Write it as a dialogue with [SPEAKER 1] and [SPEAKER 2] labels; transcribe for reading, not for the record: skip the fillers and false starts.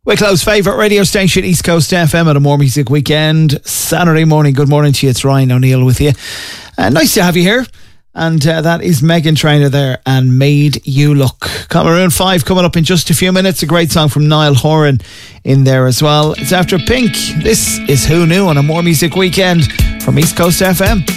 [SPEAKER 1] Wicklow's favourite radio station, East Coast FM, at a More Music Weekend, Saturday morning. Good morning to you. It's Ryan O'Neill with you. Nice to have you here. And that is Megan Trainor there and Made You Look. Maroon 5 coming up in just a few minutes. A great song from Niall Horan in there as well. It's after Pink. This is Who Knew on a More Music Weekend from East Coast FM.